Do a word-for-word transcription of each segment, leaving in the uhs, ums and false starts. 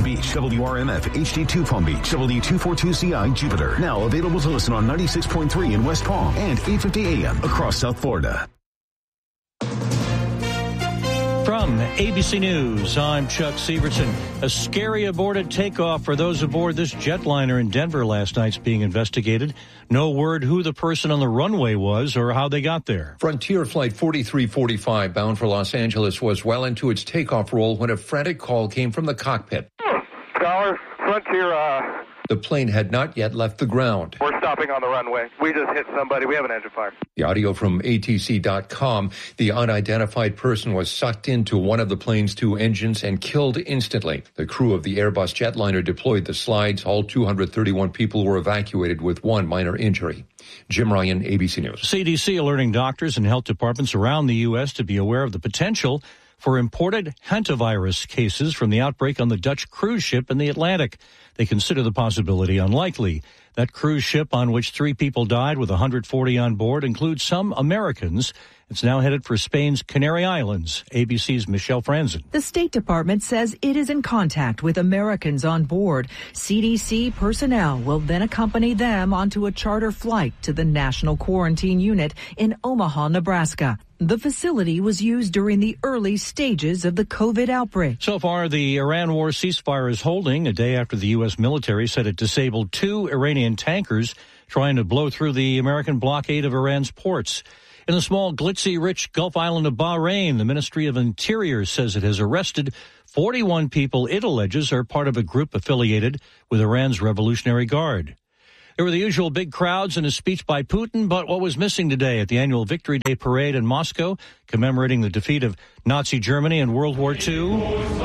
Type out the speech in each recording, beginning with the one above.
Palm Beach, W R M F H D two Palm Beach, W two forty-two C I Jupiter. Now available to listen on ninety-six point three in West Palm and eight fifty A M across South Florida. From A B C News, I'm Chuck Severson. A scary aborted takeoff for those aboard this jetliner in Denver last night's being investigated. No word who the person on the runway was or how they got there. Frontier Flight forty-three forty-five, bound for Los Angeles, was well into its takeoff roll when a frantic call came from the cockpit. Scholar, Frontier, uh... The plane had not yet left the ground. We're stopping on the runway. We just hit somebody. We have an engine fire. The audio from A T C dot com. The unidentified person was sucked into one of the plane's two engines and killed instantly. The crew of the Airbus jetliner deployed the slides. All two hundred thirty-one people were evacuated with one minor injury. Jim Ryan, A B C News. C D C alerting doctors and health departments around the U S to be aware of the potential for imported hantavirus cases from the outbreak on the Dutch cruise ship in the Atlantic. They consider the possibility unlikely. That cruise ship on which three people died with one hundred forty on board includes some Americans. It's now headed for Spain's Canary Islands. A B C's Michelle Franzen. The State Department says it is in contact with Americans on board. C D C personnel will then accompany them onto a charter flight to the National Quarantine Unit in Omaha, Nebraska. The facility was used during the early stages of the COVID outbreak. So far, the Iran war ceasefire is holding a day after the U S military said it disabled two Iranian tankers trying to blow through the American blockade of Iran's ports. In the small, glitzy-rich Gulf island of Bahrain, the Ministry of Interior says it has arrested forty-one people it alleges are part of a group affiliated with Iran's Revolutionary Guard. There were the usual big crowds and a speech by Putin, but what was missing today at the annual Victory Day parade in Moscow, commemorating the defeat of Nazi Germany in World War Two?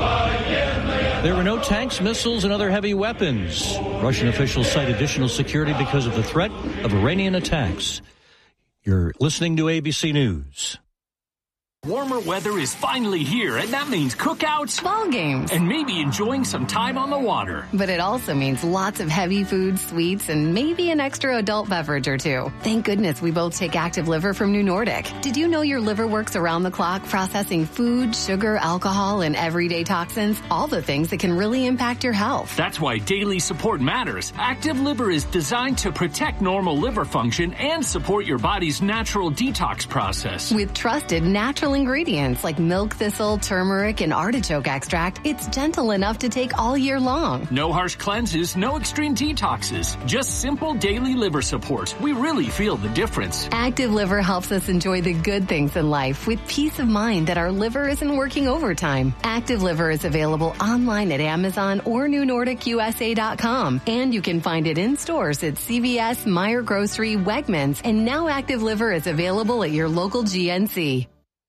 There were no tanks, missiles, and other heavy weapons. Russian officials cite additional security because of the threat of Iranian attacks. You're listening to A B C News. Warmer weather is finally here, and that means cookouts, ball games, and maybe enjoying some time on the water. But it also means lots of heavy foods, sweets, and maybe an extra adult beverage or two. Thank goodness we both take Active Liver from New Nordic. Did you know your liver works around the clock processing food, sugar, alcohol, and everyday toxins? All the things that can really impact your health. That's why daily support matters. Active Liver is designed to protect normal liver function and support your body's natural detox process. With trusted natural ingredients like milk thistle, turmeric, and artichoke extract, it's gentle enough to take all year long. No harsh cleanses, no extreme detoxes, just simple daily liver support. We really feel the difference. Active Liver helps us enjoy the good things in life with peace of mind that our liver isn't working overtime. Active Liver is available online at Amazon or New Nordic U S A dot com, and you can find it in stores at C V S, Meijer Grocery, Wegmans, and now Active Liver is available at your local G N C.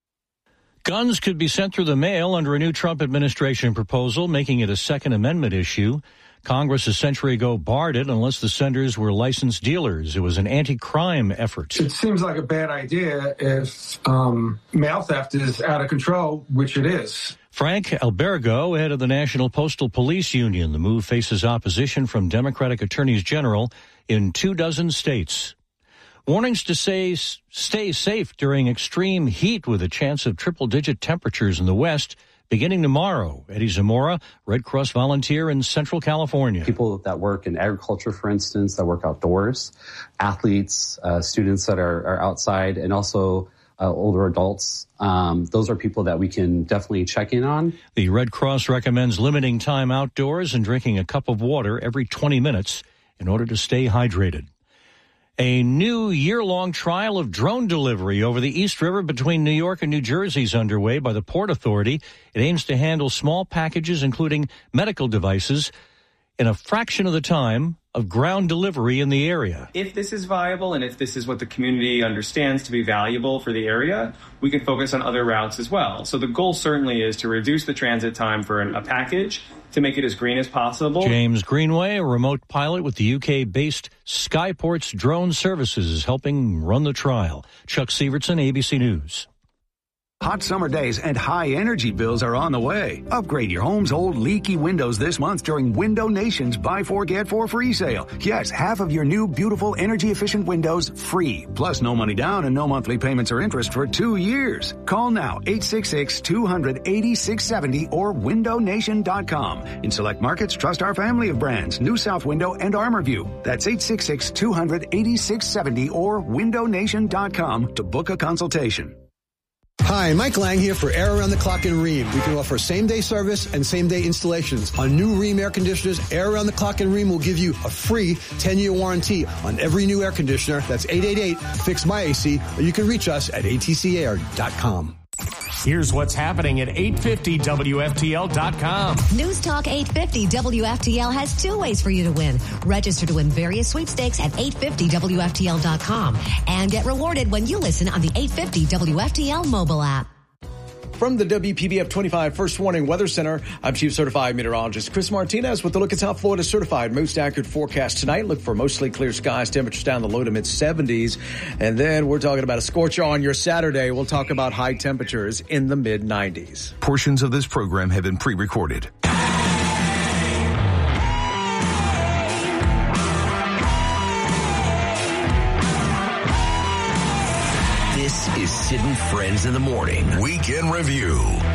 Guns could be sent through the mail under a new Trump administration proposal, making it a Second Amendment issue. Congress a century ago barred it unless the senders were licensed dealers. It was an anti-crime effort. It seems like a bad idea if um, mail theft is out of control, which it is. Frank Albergo, head of the National Postal Police Union. The move faces opposition from Democratic attorneys general in two dozen states. Warnings to say stay safe during extreme heat with a chance of triple-digit temperatures in the west beginning tomorrow. Eddie Zamora, Red Cross volunteer in Central California. People that work in agriculture, for instance, that work outdoors, athletes, uh, students that are, are outside, and also uh, older adults. Um, those are people that we can definitely check in on. The Red Cross recommends limiting time outdoors and drinking a cup of water every twenty minutes in order to stay hydrated. A new year-long trial of drone delivery over the East River between New York and New Jersey is underway by the Port Authority. It aims to handle small packages, including medical devices, in a fraction of the time of ground delivery in the area. If this is viable and if this is what the community understands to be valuable for the area, we can focus on other routes as well. So the goal certainly is to reduce the transit time for an, a package to make it as green as possible. James Greenway, a remote pilot with the U K-based Skyports Drone Services, is helping run the trial. Chuck Severson, A B C News. Hot summer days and high energy bills are on the way. Upgrade your home's old leaky windows this month during Window Nation's Buy Four, Get Four free sale. Yes, half of your new, beautiful, energy-efficient windows free. Plus, no money down and no monthly payments or interest for two years. Call now, eight six six, two hundred, eighty-six seventy or window nation dot com. In select markets, trust our family of brands, New South Window and ArmorView. That's eight six six, two hundred, eighty-six seventy or window nation dot com to book a consultation. Hi, Mike Lang here for Air Around the Clock in Rheem. We can offer same-day service and same-day installations. On new Rheem air conditioners, Air Around the Clock in Rheem will give you a free ten-year warranty on every new air conditioner. That's eight eight eight, fix my A C, or you can reach us at A T C air dot com. Here's what's happening at eight fifty W F T L dot com. News Talk eight fifty W F T L has two ways for you to win. Register to win various sweepstakes at eight fifty W F T L dot com and get rewarded when you listen on the eight fifty W F T L mobile app. From the W P B F twenty-five First Warning Weather Center, I'm Chief Certified Meteorologist Chris Martinez with the look at South Florida's certified most accurate forecast tonight. Look for mostly clear skies, temperatures down the low to mid seventies. And then we're talking about a scorcher on your Saturday. We'll talk about high temperatures in the mid nineties. Portions of this program have been pre-recorded. This is Sid and Friends in the Morning. Weekend Review.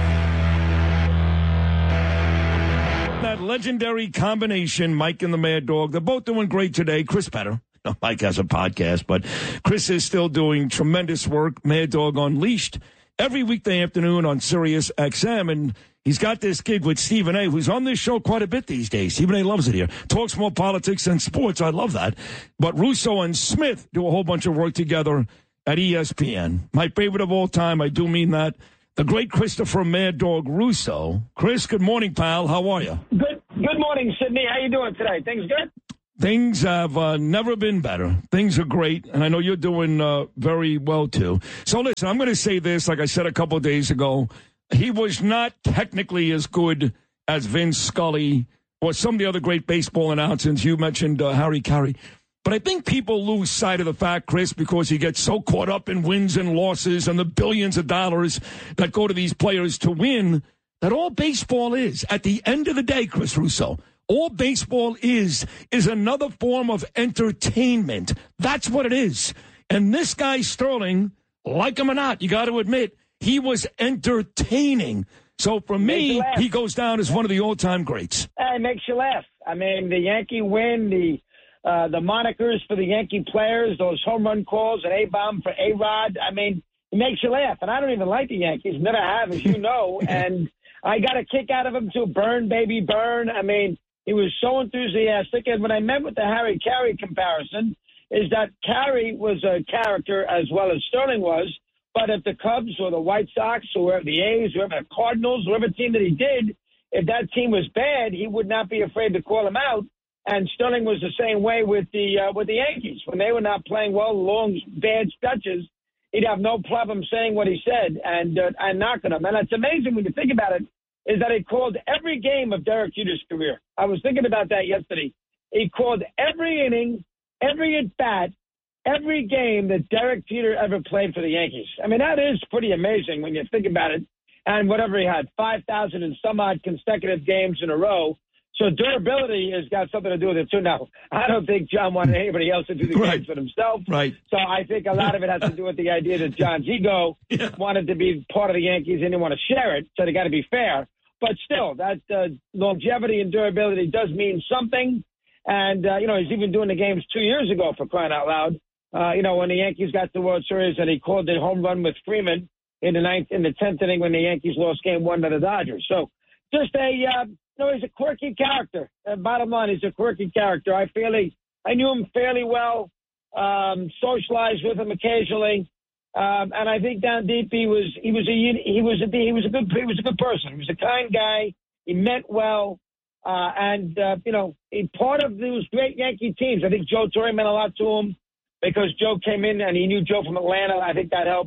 That legendary combination, Mike and the Mad Dog, they're both doing great today. Chris better. Mike has a podcast, but Chris is still doing tremendous work. Mad Dog Unleashed every weekday afternoon on Sirius X M. And he's got this gig with Stephen A., who's on this show quite a bit these days. Stephen A. loves it here. Talks more politics than sports. I love that. But Russo and Smith do a whole bunch of work together at E S P N. My favorite of all time, I do mean that. The great Christopher Mad Dog Russo. Chris, good morning, pal. How are you? Good Good morning, Sydney. How you doing today? Things good? Things have uh, never been better. Things are great, and I know you're doing uh, very well, too. So, listen, I'm going to say this, like I said a couple of days ago. He was not technically as good as Vince Scully or some of the other great baseball announcers. You mentioned uh, Harry Carey. But I think people lose sight of the fact, Chris, because he gets so caught up in wins and losses and the billions of dollars that go to these players to win, that all baseball is, at the end of the day, Chris Russo, all baseball is, is another form of entertainment. That's what it is. And this guy, Sterling, like him or not, you got to admit, he was entertaining. So for me, he goes down as one of the all-time greats. It makes you laugh. I mean, the Yankee win, the Uh, the monikers for the Yankee players, those home run calls, an A-bomb for A-Rod. I mean, it makes you laugh. And I don't even like the Yankees. Never have, as you know. And I got a kick out of him, too. Burn, baby, burn. I mean, he was so enthusiastic. And when I met with the Harry Carey comparison, is that Carey was a character as well as Sterling was. But if the Cubs or the White Sox or the A's, whoever the Cardinals, whatever team that he did, if that team was bad, he would not be afraid to call them out. And Sterling was the same way with the uh, with the Yankees. When they were not playing well, long, bad stretches, he'd have no problem saying what he said and uh, and knocking them. And it's amazing when you think about it, is that he called every game of Derek Jeter's career. I was thinking about that yesterday. He called every inning, every at-bat, every game that Derek Jeter ever played for the Yankees. I mean, that is pretty amazing when you think about it. And whatever he had, five thousand and some odd consecutive games in a row. So durability has got something to do with it, too. Now, I don't think John wanted anybody else to do the right. games for himself. Right. So I think a lot of it has to do with the idea that John's ego yeah. wanted to be part of the Yankees and didn't want to share it, so they got to be fair. But still, that uh, longevity and durability does mean something. And, uh, you know, he's even doing the games two years ago, for crying out loud. Uh, you know, when the Yankees got to the World Series and he called the home run with Freeman in the ninth, in the tenth inning when the Yankees lost game one to the Dodgers. So just a... Uh, No, he's a quirky character. Uh, bottom line, he's a quirky character. I fairly, I knew him fairly well, um, socialized with him occasionally, um, and I think down deep he was he was a he was a he was a good he was a good person. He was a kind guy. He meant well, uh, and uh, you know, he part of those great Yankee teams. I think Joe Torre meant a lot to him because Joe came in and he knew Joe from Atlanta. I think that helped.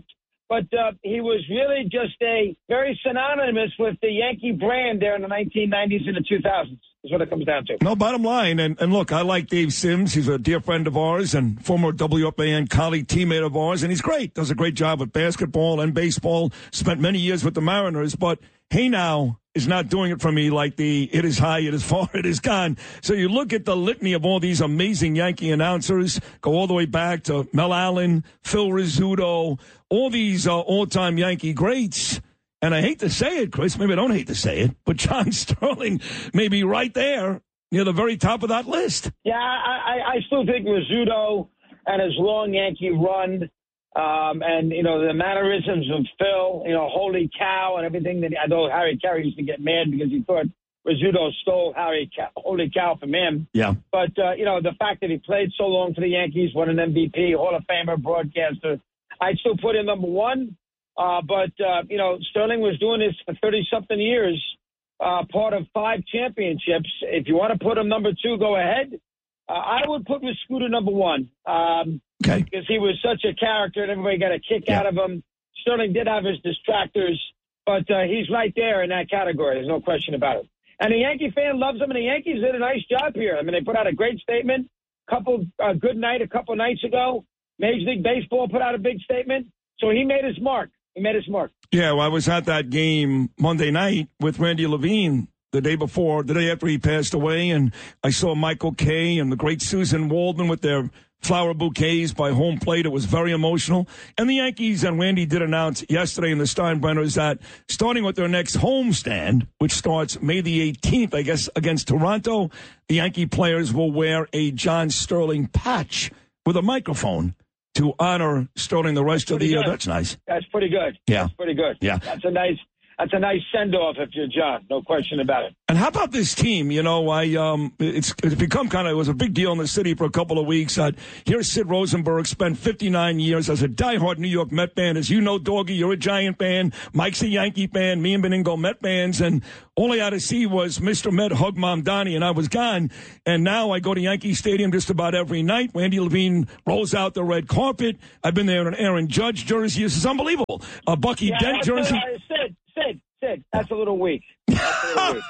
but uh, he was really just a very synonymous with the Yankee brand there in the nineteen nineties and the two thousands. Is what it comes down to. No, bottom line, and, and look, I like Dave Sims. He's a dear friend of ours and former W F A N colleague, teammate of ours, and he's great. Does a great job with basketball and baseball. Spent many years with the Mariners, but hey now is not doing it for me like the it is high, it is far, it is gone. So you look at the litany of all these amazing Yankee announcers, go all the way back to Mel Allen, Phil Rizzuto, all these uh, all-time Yankee greats. And I hate to say it, Chris, maybe I don't hate to say it, but John Sterling may be right there near the very top of that list. Yeah, I, I, I still think Rizzuto and his long Yankee run um, and, you know, the mannerisms of Phil, you know, holy cow and everything. That I know Harry Carey used to get mad because he thought Rizzuto stole Harry cow, holy cow from him. Yeah. But, uh, you know, the fact that he played so long for the Yankees, won an M V P, Hall of Famer, broadcaster, I'd still put him number one. Uh, but, uh, you know, Sterling was doing this for thirty-something years, uh, part of five championships. If you want to put him number two, go ahead. Uh, I would put Scooter number one um, okay. because he was such a character and everybody got a kick yeah. out of him. Sterling did have his distractors, but uh, he's right there in that category. There's no question about it. And the Yankee fan loves him, and the Yankees did a nice job here. I mean, they put out a great statement. Couple uh, good night a couple nights ago. Major League Baseball put out a big statement. So he made his mark. He made his mark. Yeah, well, I was at that game Monday night with Randy Levine the day before, the day after he passed away, and I saw Michael Kay and the great Susan Waldman with their flower bouquets by home plate. It was very emotional. And the Yankees and Randy did announce yesterday in the Steinbrenners that starting with their next homestand, which starts May the eighteenth, I guess, against Toronto, the Yankee players will wear a John Sterling patch with a microphone to honor Sterling the rest of the year. That's nice. That's pretty good. Yeah. That's pretty good. Yeah. That's a nice that's a nice send-off if you're John. No question about it. And how about this team? You know, I um, it's it's become kind of, it was a big deal in the city for a couple of weeks. Uh, here's Sid Rosenberg, spent fifty-nine years as a diehard New York Met fan. As you know, Doggy, you're a Giant fan. Mike's a Yankee fan. Me and Beningo Met fans. And all I had to see was Mister Met hug Mom Donnie, and I was gone. And now I go to Yankee Stadium just about every night. Randy Levine rolls out the red carpet. I've been there in an Aaron Judge jersey. This is unbelievable. A Bucky yeah, Dent jersey. Uh, Sid, Sid, Sid, that's a little weak. That's a little weak.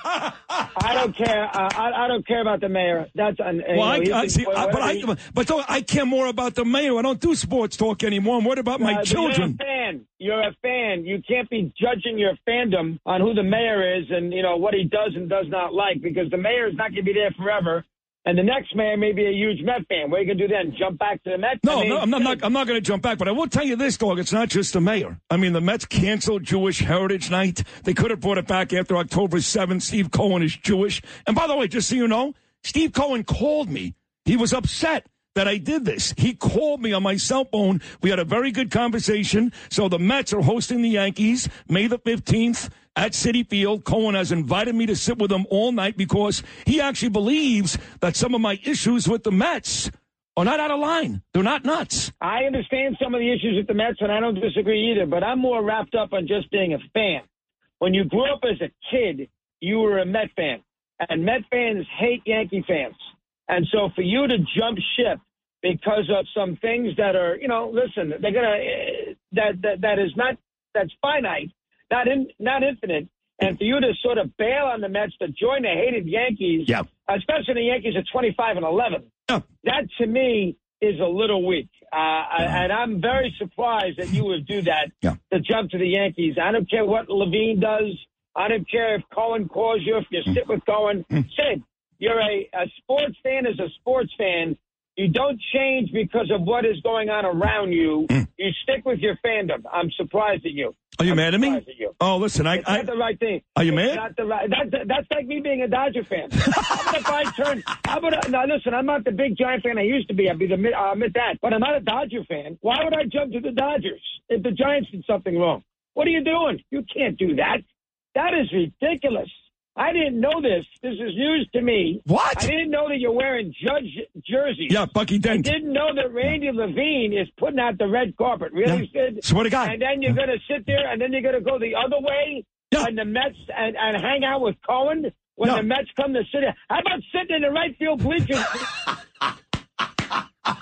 I don't care. Uh, I, I don't care about the mayor. That's an. Well, you know, I, I, see, I, but I, but though, I care more about the mayor. I don't do sports talk anymore. I'm worried about my uh, children. You're a fan. You're a fan. You can't be judging your fandom on who the mayor is and you know what he does and does not like, because the mayor is not going to be there forever. And the next mayor may be a huge Met fan. What are you going to do then? Jump back to the Mets? No, I mean, no, I'm not, not, I'm not going to jump back. But I will tell you this, dog. It's not just the mayor. I mean, the Mets canceled Jewish Heritage Night. They could have brought it back after October seventh. Steve Cohen is Jewish. And by the way, just so you know, Steve Cohen called me. He was upset that I did this. He called me on my cell phone. We had a very good conversation. So the Mets are hosting the Yankees May the fifteenth. At Citi Field. Cohen has invited me to sit with him all night because he actually believes that some of my issues with the Mets are not out of line. They're not nuts. I understand some of the issues with the Mets, and I don't disagree either, but I'm more wrapped up on just being a fan. When you grew up as a kid, you were a Met fan, and Met fans hate Yankee fans. And so for you to jump ship because of some things that are, you know, listen, they're going to, that, that, that is not, that's finite. Not in, not infinite, and for you to sort of bail on the Mets to join the hated Yankees, yeah. especially the Yankees at twenty-five and eleven, yeah. that to me is a little weak. Uh, yeah. And I'm very surprised that you would do that yeah. to jump to the Yankees. I don't care what Levine does. I don't care if Cohen calls you, if you sit with Cohen. Mm. Sid, you're a, a sports fan is a sports fan. You don't change because of what is going on around you. Mm. You stick with your fandom. I'm surprised at you. Are you I'm mad at me? At you. Oh, listen, I... It's I, not the right thing. Are you it's mad? Not the right, that's, that's like me being a Dodger fan. How about if I turn... How about, now, listen, I'm not the big Giant fan I used to be. I'll, be the, I'll admit that. But I'm not a Dodger fan. Why would I jump to the Dodgers if the Giants did something wrong? What are you doing? You can't do that. That is ridiculous. I didn't know this. This is news to me. What? I didn't know that you're wearing Judge jerseys. Yeah, Bucky Dent. I didn't know that Randy Levine is putting out the red carpet. Really, yeah. Sid? Swear to God. And then you're yeah. going to sit there, and then you're going to go the other way yeah. and the Mets and, and hang out with Cohen when yeah. the Mets come to city. How about sitting in the right field bleachers?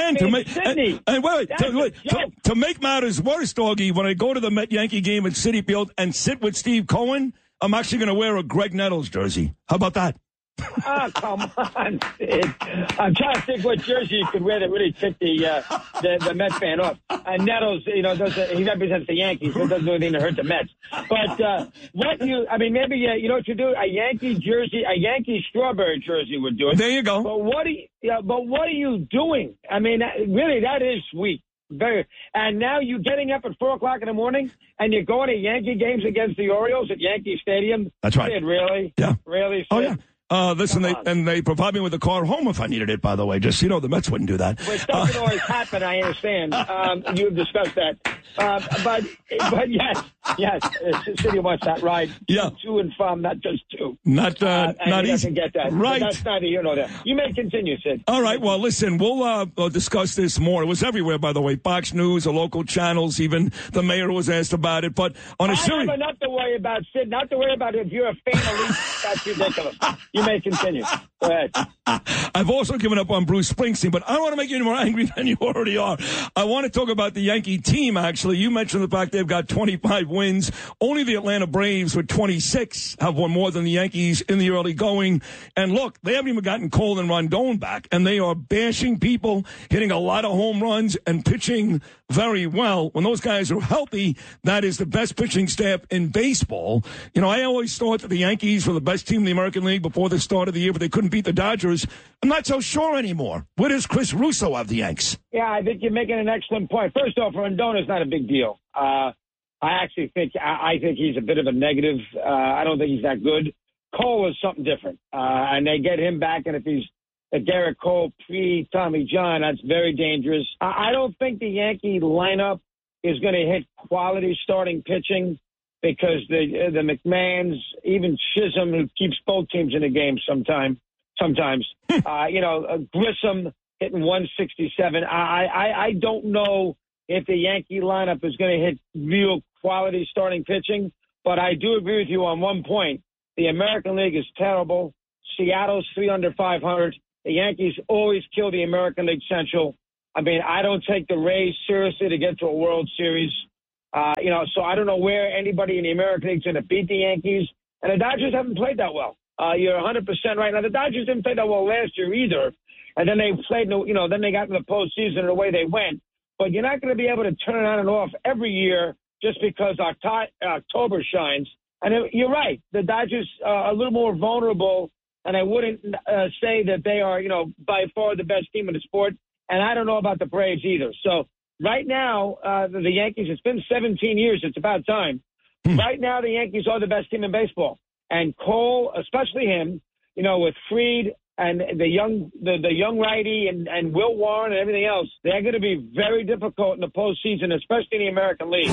And I mean, to make Sydney, and, and wait, that's to, wait to, to make matters worse, Doggy, when I go to the Met Yankee game at Citi Field and sit with Steve Cohen, I'm actually going to wear a Greg Nettles jersey. How about that? Oh, come on, Sid. I'm trying to think what jersey you could wear that really tipped the, uh, the the Met fan off. And Nettles, you know, does he represents the Yankees, so it doesn't do anything to hurt the Mets. But uh, what you, I mean, maybe uh, you know what you do? A Yankee jersey, a Yankee strawberry jersey would do it. There you go. But what are you, yeah, but what are you doing? I mean, that, really, that is sweet. Very. And now you're getting up at four o'clock in the morning and you're going to Yankee games against the Orioles at Yankee Stadium. That's right. Sid, really? Yeah. Really? Sid? Oh yeah. Uh, listen, they, and they provide me with a car home if I needed it, by the way. Just, you know, the Mets wouldn't do that. Which doesn't uh, always happen, I understand. Um, you've discussed that. Uh, but, but yes, yes, City wants that ride yeah. to and from, not just two. Not, uh, uh, not he easy. doesn't get that. Right. But that's neither here nor there. You may continue, Sid. All right. Well, listen, we'll uh, uh, discuss this more. It was everywhere, by the way. Fox News, the local channels, even the mayor was asked about it. But on a I serious... have enough to worry about, Sid. Not to worry about if you're a fan of Leaf. That's ridiculous. You may continue. Go ahead. I've also given up on Bruce Springsteen, but I don't want to make you any more angry than you already are. I want to talk about the Yankee team, actually. You mentioned the fact they've got twenty-five wins. Only the Atlanta Braves with twenty-six have won more than the Yankees in the early going. And look, they haven't even gotten Cole and Rondon back, and they are bashing people, hitting a lot of home runs, and pitching very well. When those guys are healthy, that is the best pitching staff in baseball. You know, I always thought that the Yankees were the best team in the American League before the start of the year, but they couldn't beat the Dodgers. I'm not so sure anymore. Where does Chris Russo have the Yanks? Yeah, I think you're making an excellent point. First off, Rondon is not a big deal. Uh, I actually think I, I think he's a bit of a negative. Uh, I don't think he's that good. Cole is something different, uh, and they get him back, and if he's a Garrett Cole pre-Tommy John, that's very dangerous. I, I don't think the Yankee lineup is going to hit quality starting pitching because the the McMahons, even Chisholm, who keeps both teams in the game sometime, sometimes, uh, you know, uh, Grissom hitting one sixty-seven. I, I, I don't know if the Yankee lineup is going to hit real quality starting pitching, but I do agree with you on one point. The American League is terrible. Seattle's three under five hundred. The Yankees always kill the American League Central. I mean, I don't take the Rays seriously to get to a World Series. Uh, you know, so I don't know where anybody in the American League is going to beat the Yankees. And the Dodgers haven't played that well. Uh, you're one hundred percent right. Now, the Dodgers didn't play that well last year either. And then they played, you know, then they got in the postseason the way they went. But you're not going to be able to turn it on and off every year just because October shines. And it, you're right. The Dodgers are a little more vulnerable, and I wouldn't uh, say that they are, you know, by far the best team in the sport. And I don't know about the Braves either. So right now, uh, the, the Yankees, it's been seventeen years. It's about time. Hmm. Right now, the Yankees are the best team in baseball. And Cole, especially him, you know, with Fried and the young the, the young righty and, and Will Warren and everything else, they're going to be very difficult in the postseason, especially in the American League.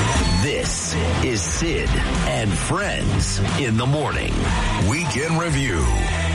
This is Sid and Friends in the Morning. Weekend Review.